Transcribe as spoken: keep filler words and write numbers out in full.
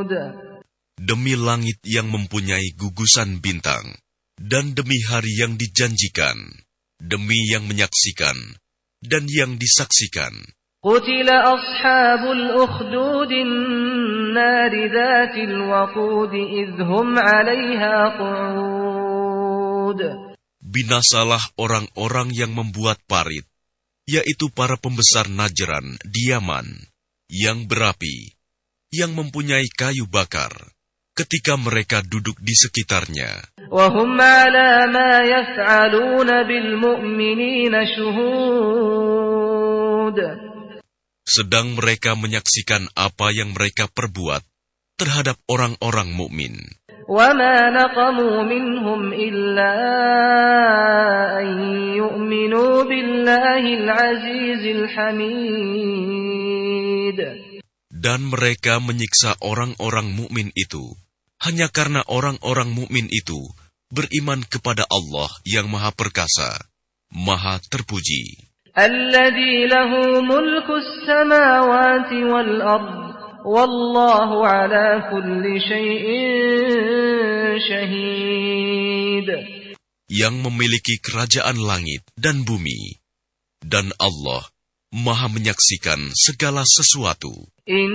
Demi langit yang mempunyai gugusan bintang, dan demi hari yang dijanjikan, demi yang menyaksikan, dan yang disaksikan. قتل أصحاب الأخدود النار ذات الوقود إذ هم عليها قعود. Binasalah orang-orang yang membuat parit, yaitu para pembesar Najran di Yaman, yang berapi, yang mempunyai kayu bakar, ketika mereka duduk di sekitarnya. وهم على ما يفعلون بالمؤمنين شهود. Sedang mereka menyaksikan apa yang mereka perbuat terhadap orang-orang mukmin. وما نقموا منهم إلا أن يؤمنوا بالله العزيز الحميد. Dan mereka menyiksa orang-orang mukmin itu hanya karena orang-orang mukmin itu beriman kepada Allah yang Maha Perkasa, Maha Terpuji. الذي له ملك السماوات والأرض والله على كل شيء شهيد. Yang memiliki kerajaan langit dan bumi, dan Allah Maha menyaksikan segala sesuatu.